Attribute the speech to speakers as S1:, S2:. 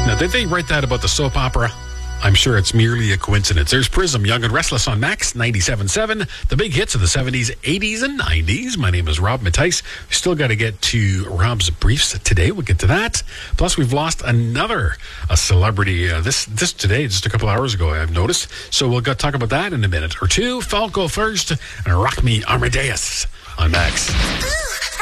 S1: Now, did they write that about the soap opera? I'm sure it's merely a coincidence. There's Prism, Young and Restless on Max 97.7. The big hits of the 70s, 80s, and 90s. My name is Rob Mattice. We still got to get to Rob's briefs today. We'll get to that. Plus, we've lost another celebrity this today, just a couple hours ago, I've noticed. So we'll talk about that in a minute or two. Falco first, and Rock Me Amadeus on Max.